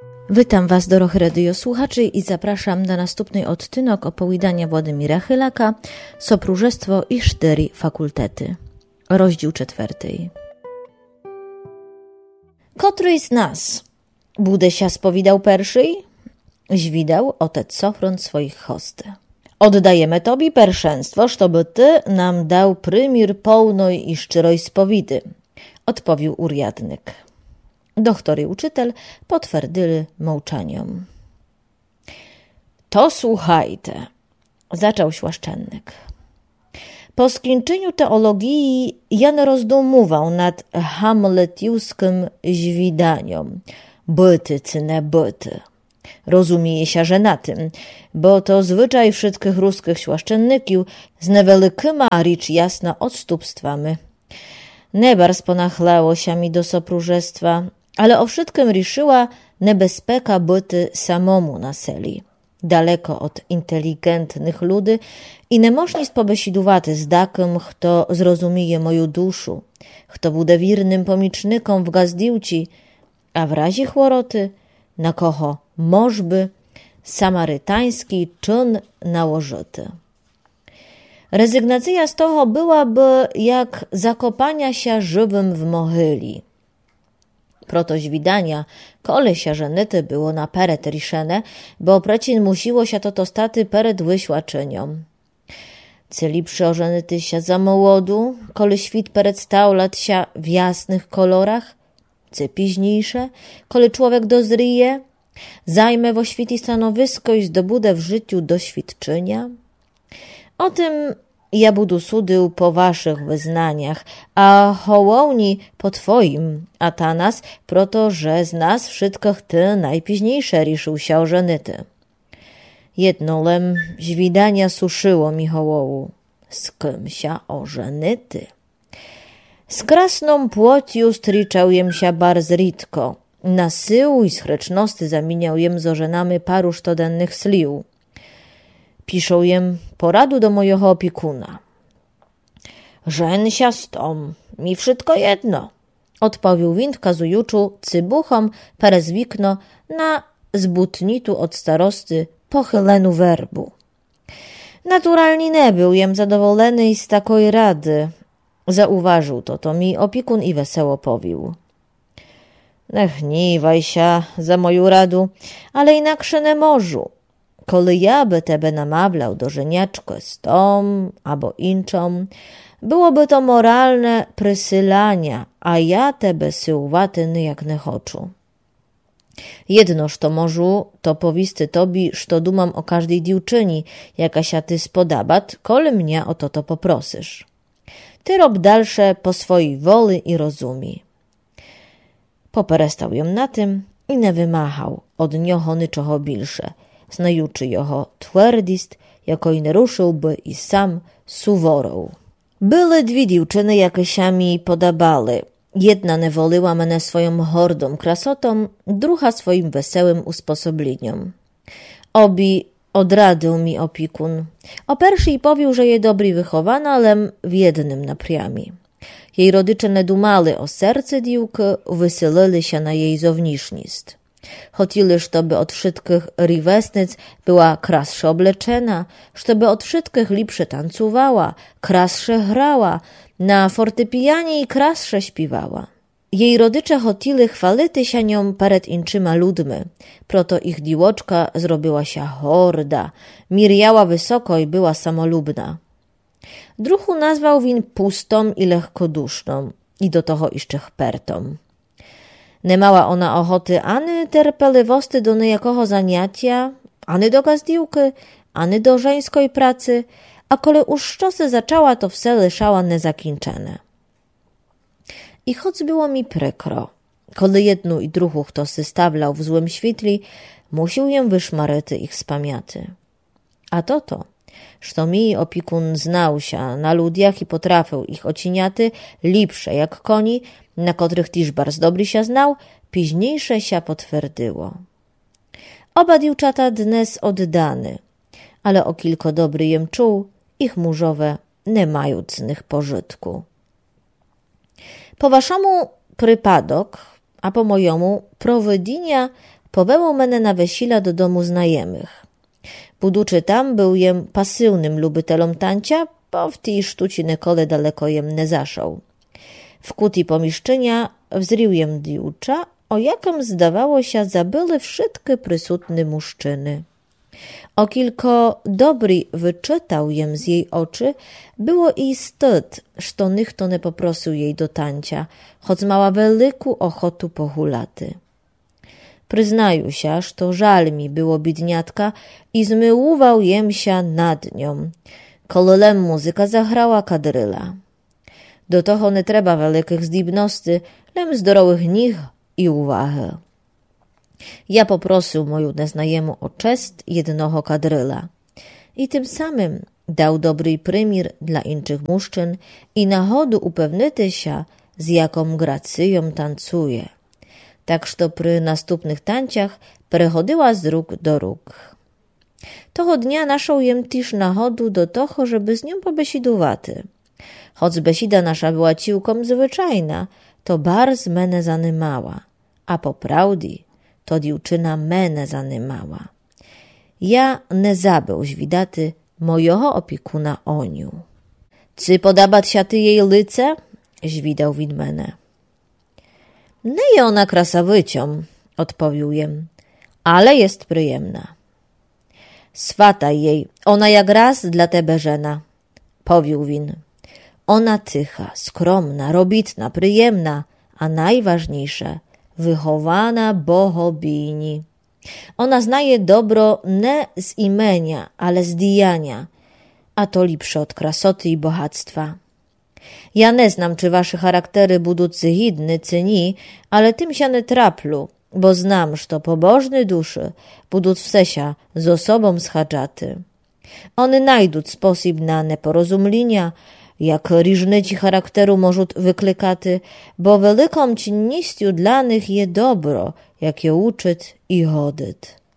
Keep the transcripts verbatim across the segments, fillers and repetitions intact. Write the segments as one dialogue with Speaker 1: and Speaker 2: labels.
Speaker 1: Witam Was, dorohy radiosłuchaczy, i zapraszam na następny odtynok opowiadania Władimira Chylaka Sopróżestwo i cztery fakultety. Rozdział czwarty. Który z nas bude się spowiedał pierwszy? Zwidał otec Sofron swoich hosty. Oddajemy Tobie pierwszeństwo, żeby Ty nam dał prymir pełnej i szczerej spowidy, odpowiedział urjadnyk. Doktor i uczytel potwierdzili mołczaniom. To słuchajte, zaczął świaszczennik. Po skończeniu teologii Jan rozdumował nad hamletiuskim zwidaniem. Byty, cyne byty. Rozumie się, że na tym, bo to zwyczaj wszystkich ruskich świaszczenników z niewielkima, ricz jasno odstępstwami. Nebars ponachlało się mi do sopróżestwa, ale o wszystkim riszyła niebezpieka byty samomu na seli. Daleko od inteligentnych ludzi i nie można spobesidувати z takim, kto zrozumie moją duszu, kto bude wiernym pomicznikom w gazdiłci, a w razie chłoroty, na kogo możby samarytański czyn nałożyty. Rezygnacja z toho byłaby jak zakopania się żywym w mohyli. Proto zwidania, kolesia żenyty było na peret riszene, bo precin musiło się to to staty peret wyśłaczynią. Cyli przyożenyty się za mołodu, kole świt peret stał lat się w jasnych kolorach, cy późniejsze, kole człowiek dozryje, zajmę wo świt i stanowisko i zdobudę w życiu doświadczenia. O tym ja budu sudył po waszych wyznaniach, a hołowni po twoim, Atanas, proto, że z nas wszystkich ty najpóźniejsze riszył się ożenyty. Jednolem zwidania suszyło mi hołowu. Z kim się ożenyty? Z krasną płocią striczał jem się bardzo ritko. Na sył i schrecznosty zamieniał jem z ożenami paru sztodennych slił. Piszą jem poradu do mojego opiekuna. Żen się z tom, mi wszystko jedno, odpowiedział wind kazujuczu cybuchom perez wikno na zbutnitu od starosty pochylenu werbu. Naturalnie nie był jem zadowolony z takiej rady. Zauważył to, to mi opiekun i wesoło powił. Nie gniewaj się za moją radu, ale inaksze nie możu. Kole ja by tebe namawiał do żeniaczko z tą albo inczą, byłoby to moralne prysylania, a ja tebe syłwaty jak nie choczu. Jednoż to możu, to powisty tobi, što dumam o każdej dziewczyni, jaka się ty spodabat, kole mnie o to to poprosysz. Ty rob dalsze po swojej woli i rozumie. Poperestał ją na tym i nie wymachał od nioho nyczoho bilsze, znajuczy jeho twerdist, jako i nie ruszyłby i sam suworą. Były dwie dziewczyny, jakie się mi podobały. Jedna nie woliła mnie swoją hordą krasotą, druga swoim wesołym usposobieniem. Obi odradził mi opiekun. O pierwszej powił, że je dobry wychowana, ale w jednym napriami. Jej rodzice nie dumali o serce dziewki, wysilili się na jej zownisznist. Chcieli, żeby od wszystkich riwesnic była krassze obleczena, żeby od wszystkich lepsze tancowała, krassze grała, na fortepianie i krassze śpiewała. Jej rodzice chcieli chwality się nią przed innymi ludźmi, proto ich dziwoczka zrobiła się horda, mirjała wysoko i była samolubna. Druhu nazwał win pustą i lekkoduszną i do toho jeszcze chpertą. Nie mała ona ochoty ani terpeliwości do niejakoho zaniacia, ani do gazdiłki, ani do żeńskiej pracy, a kole już szczosy zaczęła, to wse leżała niezakończone. I choć było mi prekro, kole jedną i druhą kto sy stawlał w złym świetli, musiał jem wyszmarety ich spamiaty. A to to, što mi opiekun znał się na ludziach i potrafił ich ociniaty, lepsze jak koni, na których też bardzo dobry się znał, późniejsze się potwierdziło. Oba dziewczata dnes oddane, ale o kilko dobry jem czuł, ich murzowe nie mają z nich pożytku. Po waszemu przypadok, a po mojemu prowodzinia Повело мене на весілля do domu znajomych. Будучи там, był jem pasywnym lubitelom tańca, bo w tej sztuci nikole daleko jem nie zaszał. W kuti pomieszczenia wzrył jem diucza, o jakim zdawało się zabyły wszystkie prysutne muszczyny. O kilko dobry wyczytał jem z jej oczy, było i wstyd, że nikt nie poprosił jej do tańca, choć mała wielką ochotu pohulaty. Przyznaju się, że żal mi było bidniatka i zmyłował jem się nad nią. Kolem muzyka zagrała kadryla. Do toho nie trzeba wielkich zdібності, lem zdrowych ніг i uwagi. Ja poprosił moją neznajemu o czest jednego kadryla i tym samym dał dobry prymir dla innych muszczyn i na chodu upewnyty się, z jaką gracją tancuje. Tak, że przy następnych tańcach przechodziła z róg do róg. Toho dnia naszą jem też na chodu do toho, żeby z nią pobesidowaty. Choć besida nasza była ciłkom zwyczajna, to bardzo mene zanymała, a po prawdzie to dziewczyna mene zanymała. Ja nie zabył widaty mojego opiekuna Oniu. Czy podobać się ty jej lice? Żwidał wid mene. Nie je ona krasawycią, odpowiedział jem, ale jest przyjemna. Swataj jej, ona jak raz dla tebe żena, powił win. Ona tycha, skromna, robitna, przyjemna, a najważniejsze, wychowana bohobini. Ona znaje dobro nie z imienia, ale z dijania, a to lepsze od krasoty i bogactwa. Ja nie znam, czy wasze charaktery budą zihidny, czy nie, ale tym się nie traplu, bo znam, że to pobożne duszy budą wsesia z osobą schadzaty. One najdą sposób na neporozumienia, jak różnici charakteru możą wyklikaty, bo wielką czynnością dla nich je dobro, jak je uczyć i chodzić.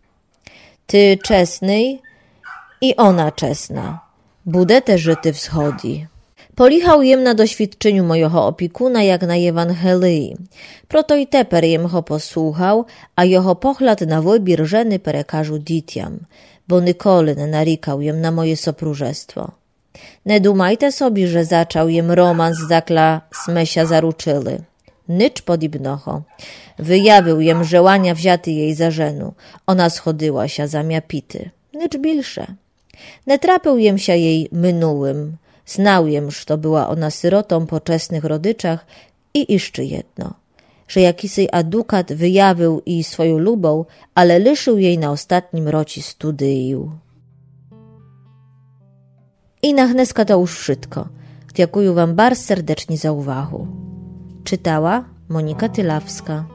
Speaker 1: Ty czesny i ona czesna, budete żyty wschodzi. Polichał jem na doświadczeniu mojego opiekuna jak na Ewangelii. Proto i teper jem ho posłuchał, a jeho pochład na wybór żeny perekażu ditiam, bo nikoli nie narikał jem na moje sopróżestwo. Nie dumajte sobie, że zaczął jem romans, zakla sme się zaruczyli. Nicz podobnego. Wyjawił jem żołania wzięty jej za żenu. Ona schodziła się zamiapity. Nicz bilsze. Nie trapił jem się jej minułym. Znał jem, że to była ona syrotą po czesnych rodyczach i jeszcze jedno, że jakisej adukat wyjawił i swoją lubą, ale lyszył jej na ostatnim roci studiów. I na chneska to już wszystko. Dziękuję wam bardzo serdecznie za uwagę. Czytała Monika Tylawska.